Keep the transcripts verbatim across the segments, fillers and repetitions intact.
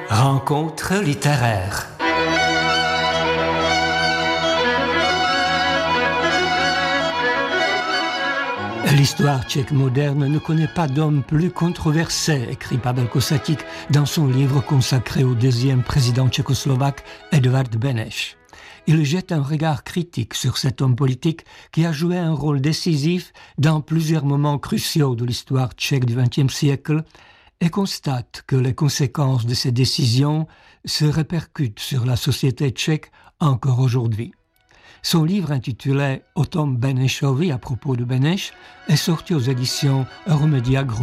Rencontre littéraire. L'histoire tchèque moderne ne connaît pas d'homme plus controversé, écrit Pavel Kosatík dans son livre consacré au deuxième président tchécoslovaque, Edvard Beneš. Il jette un regard critique sur cet homme politique qui a joué un rôle décisif dans plusieurs moments cruciaux de l'histoire tchèque du vingtième siècle et constate que les conséquences de ses décisions se répercutent sur la société tchèque encore aujourd'hui. Son livre intitulé « O tom Benešovi » à propos de Beneš est sorti aux éditions Euromedia Group.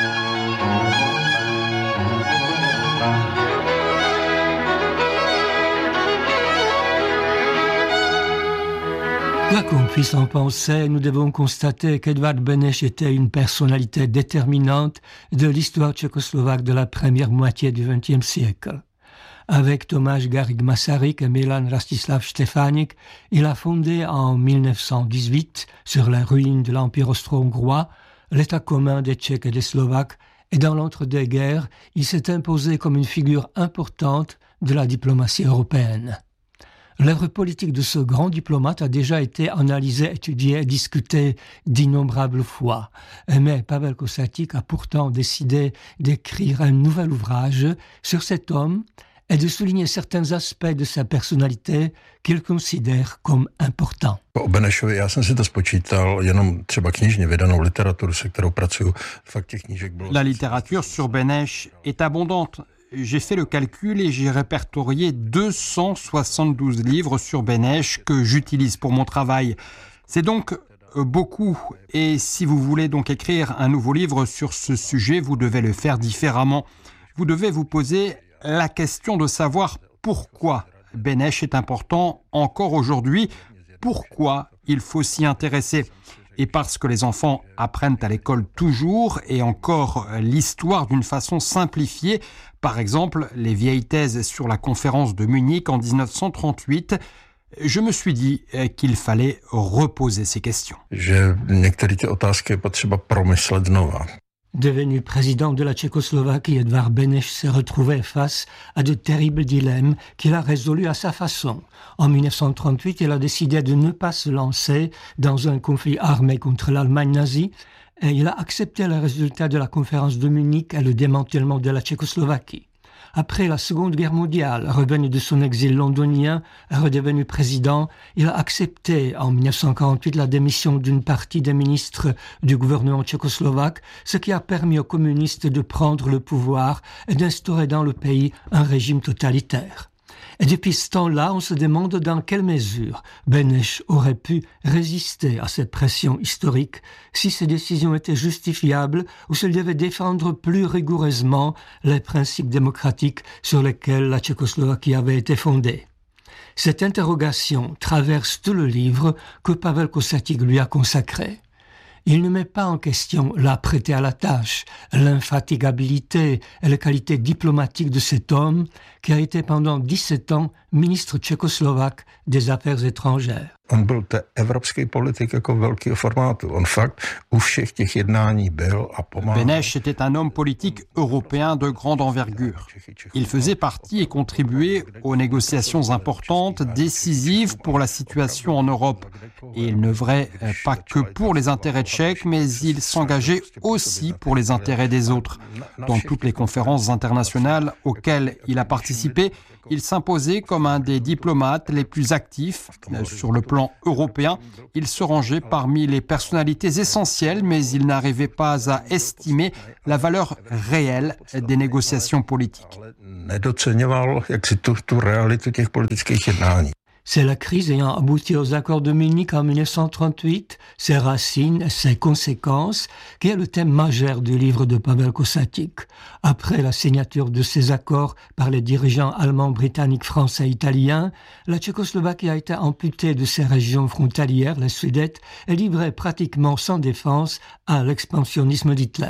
Quoi qu'on puisse en penser, nous devons constater qu'Edvard Beneš était une personnalité déterminante de l'histoire tchécoslovaque de la première moitié du vingtième siècle. Avec Tomáš Garrigue Masaryk et Milan Rastislav Štefánik, il a fondé en mille neuf cent dix-huit, sur les ruines de l'Empire austro-hongrois, l'État commun des Tchèques et des Slovaques, et dans l'entre-deux-guerres, il s'est imposé comme une figure importante de la diplomatie européenne. L'œuvre politique de ce grand diplomate a déjà été analysée, étudiée et discutée d'innombrables fois. Mais Pavel Kosatík a pourtant décidé d'écrire un nouvel ouvrage sur cet homme et de souligner certains aspects de sa personnalité qu'il considère comme importants. O Benešovi, já jsem si to spočítal, jenom třeba knižně vydanou literaturu, se kterou pracuju. Fakt těch knížek bylo... La littérature sur Beneš est abondante. J'ai fait le calcul et j'ai répertorié deux cent soixante-douze livres sur Beneš que j'utilise pour mon travail. C'est donc beaucoup. Et si vous voulez donc écrire un nouveau livre sur ce sujet, vous devez le faire différemment. Vous devez vous poser la question de savoir pourquoi Beneš est important encore aujourd'hui, pourquoi il faut s'y intéresser. Et parce que les enfants apprennent à l'école toujours et encore l'histoire d'une façon simplifiée. Par exemple, les vieilles thèses sur la conférence de Munich en dix-neuf cent trente-huit, je me suis dit qu'il fallait reposer ces questions. Že některé ty otázky je potřeba promyslet znova. Devenu président de la Tchécoslovaquie, Edvard Beneš s'est retrouvé face à de terribles dilemmes qu'il a résolus à sa façon. En mille neuf cent trente-huit, il a décidé de ne pas se lancer dans un conflit armé contre l'Allemagne nazie et il a accepté le résultat de la conférence de Munich et le démantèlement de la Tchécoslovaquie. Après la Seconde Guerre mondiale, revenu de son exil londonien et redevenu président, il a accepté en mille neuf cent quarante-huit la démission d'une partie des ministres du gouvernement tchécoslovaque, ce qui a permis aux communistes de prendre le pouvoir et d'instaurer dans le pays un régime totalitaire. Et depuis ce temps-là, on se demande dans quelle mesure Beneš aurait pu résister à cette pression historique, si ses décisions étaient justifiables ou s'il devait défendre plus rigoureusement les principes démocratiques sur lesquels la Tchécoslovaquie avait été fondée. Cette interrogation traverse tout le livre que Pavel Kosatík lui a consacré. Il ne met pas en question l'apprêté à la tâche, l'infatigabilité et les qualités diplomatiques de cet homme qui a été pendant dix-sept ans ministre tchécoslovaque des Affaires étrangères. On byl to evropský politik jako velkého formátu. On fakt u všech těch jednání byl a pomáhal. Beneš était un homme politique européen de grande envergure. Il faisait partie et contribuait aux négociations importantes, décisives pour la situation en Europe. Et il n'œuvrait pas que pour les intérêts tchèques, mais il s'engageait aussi pour les intérêts des autres. Dans toutes les conférences internationales auxquelles il a participé, il s'imposait comme un des diplomates les plus actifs sur le plan européen. Il se rangeait parmi les personnalités essentielles, mais il n'arrivait pas à estimer la valeur réelle des négociations politiques. Nedoceňoval jaksi tu, tu realitu těch politických jednání. C'est la crise ayant abouti aux accords de Munich en mille neuf cent trente-huit, ses racines et ses conséquences, qui est le thème majeur du livre de Pavel Kosatík. Après la signature de ces accords par les dirigeants allemands, britanniques, français et italiens, la Tchécoslovaquie a été amputée de ses régions frontalières, les Sudètes, et livrée pratiquement sans défense à l'expansionnisme d'Hitler.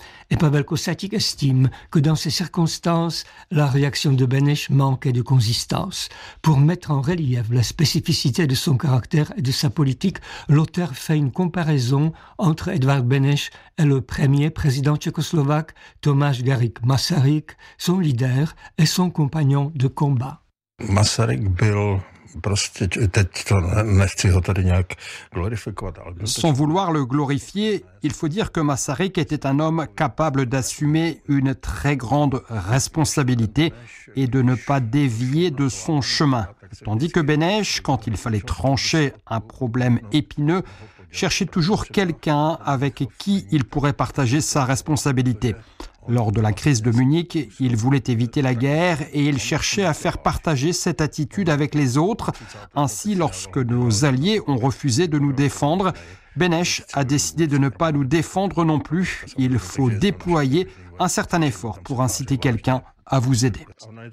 Et Pavel Kosatík estime que dans ces circonstances, la réaction de Beneš manquait de consistance. Pour mettre en relief la spécificité de son caractère et de sa politique, l'auteur fait une comparaison entre Edvard Beneš et le premier président tchécoslovaque, Tomáš Garrigue Masaryk, son leader et son compagnon de combat. Masaryk byl prostě, teď to nechci ho tady nějak glorifikovat. Sans vouloir le glorifier, il faut dire que Masaryk était un homme capable d'assumer une très grande responsabilité et de ne pas dévier de son chemin. Tandis que Beneš, quand il fallait trancher un problème épineux, cherchait toujours quelqu'un avec qui il pourrait partager sa responsabilité. Lors de la crise de Munich, il voulait éviter la guerre et il cherchait à faire partager cette attitude avec les autres. Ainsi, lorsque nos alliés ont refusé de nous défendre, Beneš a décidé de ne pas nous défendre non plus. Il faut déployer un certain effort pour inciter quelqu'un à vous aider.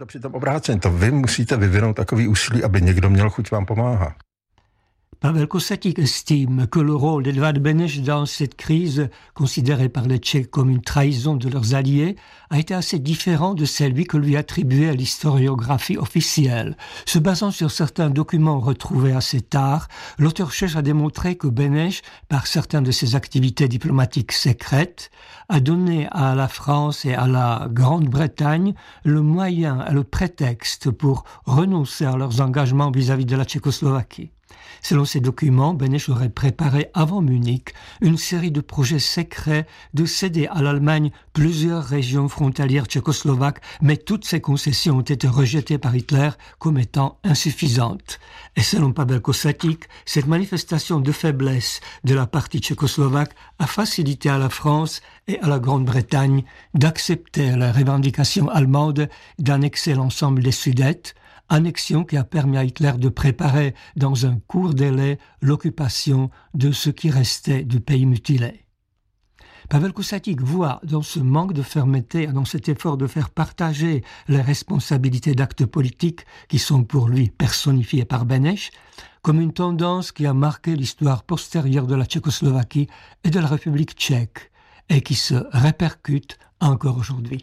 Pavel Kosatík estime que le rôle d'Edvard Beneš dans cette crise, considérée par les Tchèques comme une trahison de leurs alliés, a été assez différent de celui que lui attribuait l'historiographie officielle. Se basant sur certains documents retrouvés assez tard, l'auteur cherche à démontrer que Beneš, par certaines de ses activités diplomatiques secrètes, a donné à la France et à la Grande-Bretagne le moyen et le prétexte pour renoncer à leurs engagements vis-à-vis de la Tchécoslovaquie. Selon ces documents, Beneš aurait préparé avant Munich une série de projets secrets de céder à l'Allemagne plusieurs régions frontalières tchécoslovaques, mais toutes ces concessions ont été rejetées par Hitler comme étant insuffisantes. Et selon Pavel Kosatík, cette manifestation de faiblesse de la partie tchécoslovaque a facilité à la France et à la Grande-Bretagne d'accepter la revendication allemande d'annexer l'ensemble des Sudètes, annexion qui a permis à Hitler de préparer dans un court délai l'occupation de ce qui restait du pays mutilé. Pavel Kosatík voit dans ce manque de fermeté, dans cet effort de faire partager les responsabilités d'actes politiques qui sont pour lui personnifiées par Beneš, comme une tendance qui a marqué l'histoire postérieure de la Tchécoslovaquie et de la République tchèque et qui se répercute encore aujourd'hui.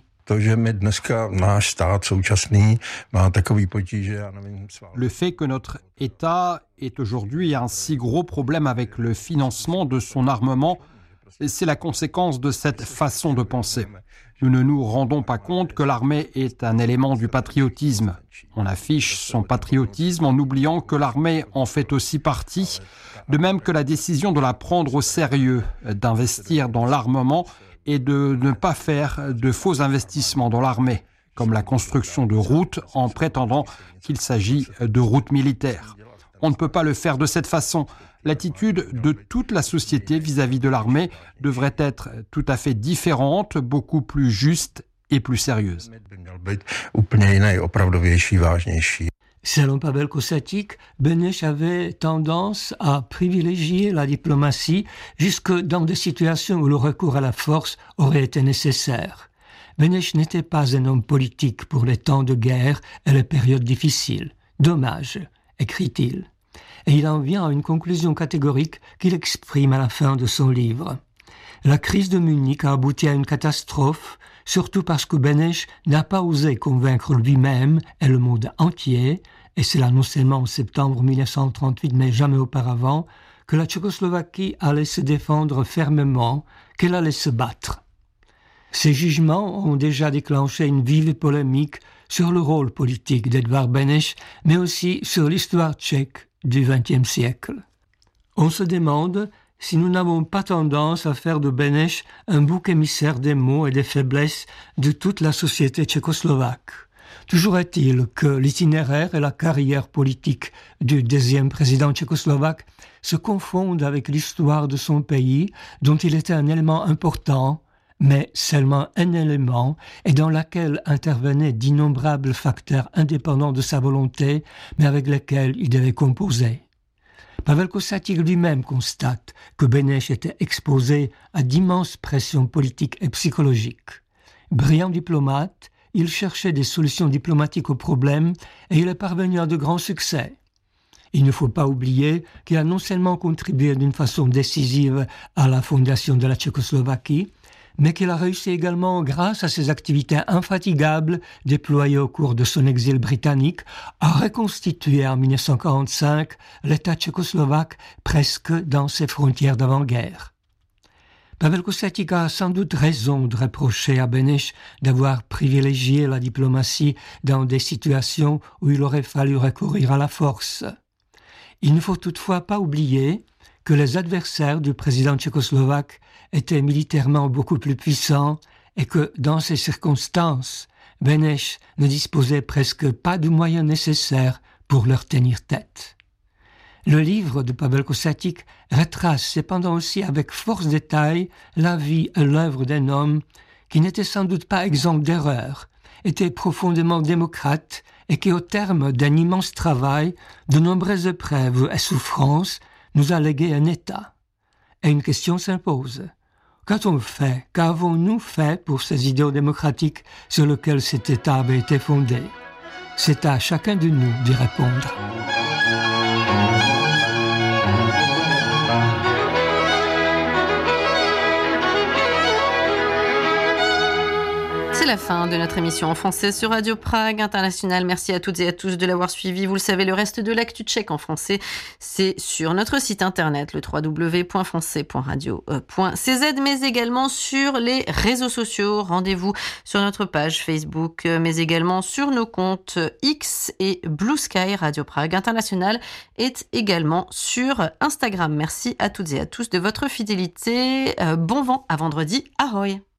Le fait que notre État ait aujourd'hui un si gros problème avec le financement de son armement, c'est la conséquence de cette façon de penser. Nous ne nous rendons pas compte que l'armée est un élément du patriotisme. On affiche son patriotisme en oubliant que l'armée en fait aussi partie, de même que la décision de la prendre au sérieux, d'investir dans l'armement et de ne pas faire de faux investissements dans l'armée, comme la construction de routes en prétendant qu'il s'agit de routes militaires. On ne peut pas le faire de cette façon. L'attitude de toute la société vis-à-vis de l'armée devrait être tout à fait différente, beaucoup plus juste et plus sérieuse. Selon Pavel Kosatík, Beneš avait tendance à privilégier la diplomatie jusque dans des situations où le recours à la force aurait été nécessaire. Beneš n'était pas un homme politique pour les temps de guerre et les périodes difficiles. Dommage, écrit-il. Et il en vient à une conclusion catégorique qu'il exprime à la fin de son livre. La crise de Munich a abouti à une catastrophe, surtout parce que Beneš n'a pas osé convaincre lui-même et le monde entier, et cela non seulement en septembre mille neuf cent trente-huit mais jamais auparavant, que la Tchécoslovaquie allait se défendre fermement, qu'elle allait se battre. Ces jugements ont déjà déclenché une vive polémique sur le rôle politique d'Edvard Beneš, mais aussi sur l'histoire tchèque du vingtième siècle. On se demande si nous n'avons pas tendance à faire de Beneš un bouc émissaire des maux et des faiblesses de toute la société tchécoslovaque. Toujours est-il que l'itinéraire et la carrière politique du deuxième président tchécoslovaque se confondent avec l'histoire de son pays, dont il était un élément important, mais seulement un élément, et dans laquelle intervenaient d'innombrables facteurs indépendants de sa volonté, mais avec lesquels il devait composer. Pavel Kosatík lui-même constate que Beneš était exposé à d'immenses pressions politiques et psychologiques. Brillant diplomate, il cherchait des solutions diplomatiques aux problèmes et il est parvenu à de grands succès. Il ne faut pas oublier qu'il a non seulement contribué d'une façon décisive à la fondation de la Tchécoslovaquie, mais qu'il a réussi également grâce à ses activités infatigables déployées au cours de son exil britannique à reconstituer en dix-neuf cent quarante-cinq l'État tchécoslovaque presque dans ses frontières d'avant-guerre. Pavel Kosatík a sans doute raison de reprocher à Beneš d'avoir privilégié la diplomatie dans des situations où il aurait fallu recourir à la force. Il ne faut toutefois pas oublier que les adversaires du président tchécoslovaque étaient militairement beaucoup plus puissants et que, dans ces circonstances, Beneš ne disposait presque pas du moyen nécessaire pour leur tenir tête. Le livre de Pavel Kosatík retrace cependant aussi avec force détail la vie et l'œuvre d'un homme qui n'était sans doute pas exempt d'erreurs, était profondément démocrate et qui, au terme d'un immense travail, de nombreuses épreuves et souffrances, nous a légué un État. Et une question s'impose. Qu'a-t-on fait, qu'avons-nous fait pour ces idéaux démocratiques sur lesquels cet État avait été fondé? C'est à chacun de nous d'y répondre. C'est la fin de notre émission en français sur Radio Prague International. Merci à toutes et à tous de l'avoir suivi. Vous le savez, le reste de l'actu tchèque en français, c'est sur notre site internet, le w w w point français point radio point c z, mais également sur les réseaux sociaux. Rendez-vous sur notre page Facebook, mais également sur nos comptes X et Blue Sky. Radio Prague International est également sur Instagram. Merci à toutes et à tous de votre fidélité. Bon vent à vendredi. Ahoy!